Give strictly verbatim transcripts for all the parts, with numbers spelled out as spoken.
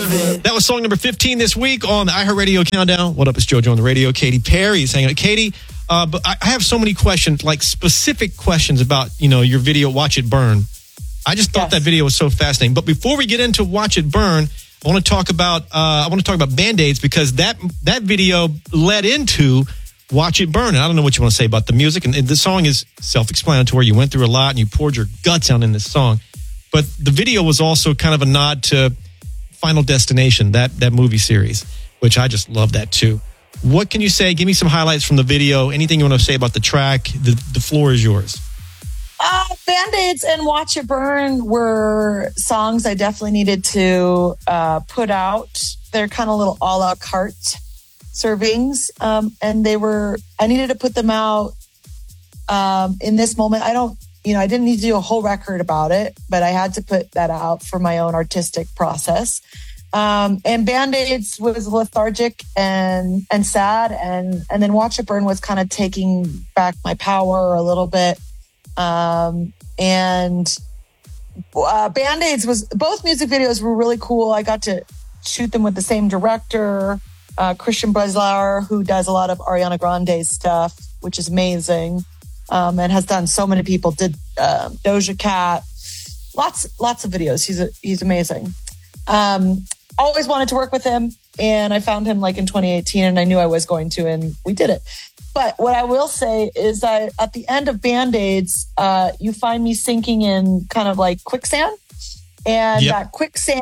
it. That was song number fifteen this week on the iHeartRadio Countdown. What up, it's JoJo on the radio. Katy Perry is hanging out. Katy, uh, but I, I have so many questions, like specific questions about, you know, your video, Watch It Burn. I just thought yes. that video was so fascinating. But before we get into Watch It Burn, I want to talk about uh, I want to talk about Band-Aids, because that that video led into Watch It Burn. And I don't know what you want to say about the music. And, and the song is self-explanatory. You went through a lot and you poured your guts out in this song. But the video was also kind of a nod to Final Destination, that that movie series, which I just love that too. What can you say? Give me some highlights from the video. Anything you want to say about the track? The, the floor is yours. Uh, Band-Aids and Watch It Burn were songs I definitely needed to uh, put out. They're kind of little a la carte servings. Um, and they were, I needed to put them out um, in this moment. I don't, you know, I didn't need to do a whole record about it, but I had to put that out for my own artistic process. Um, and Band-Aids was lethargic and, and sad. And, and then Watch It Burn was kind of taking back my power a little bit. Um, and, uh, Band-Aids was, both music videos were really cool. I got to shoot them with the same director, uh, Christian Breslauer, who does a lot of Ariana Grande's stuff, which is amazing. Um, and has done so many people, did, uh, Doja Cat, lots, lots of videos. He's, a, he's amazing. Um, always wanted to work with him, and I found him like in twenty eighteen, and I knew I was going to, and we did it. But what I will say is that at the end of Band-Aids, uh, you find me sinking in kind of like quicksand. And yep. that quicksand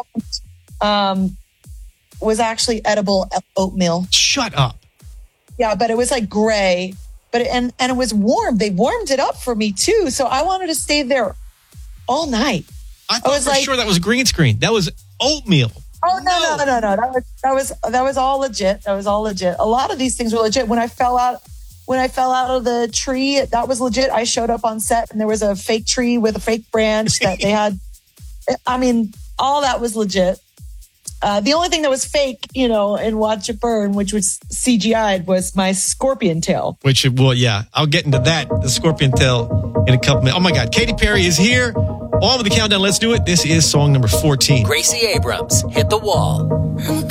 um, was actually edible oatmeal. Shut up. Yeah, but it was like gray. But it, and, and it was warm. They warmed it up for me too. So I wanted to stay there all night. I thought I was for like, sure that was green screen. That was oatmeal. Oh, no, no, no, no, no. That was, that was, that was all legit. That was all legit. A lot of these things were legit. When I fell out, When I fell out of the tree, that was legit. I showed up on set and there was a fake tree with a fake branch that they had. I mean, all that was legit. Uh, the only thing that was fake, you know, in Watch It Burn, which was C G I'd, was my scorpion tail. Which, well, yeah, I'll get into that, the scorpion tail, in a couple minutes. Oh my God, Katy Perry is here. On with the countdown. Let's do it. This is song number fourteen. Gracie Abrams, Hit the Wall.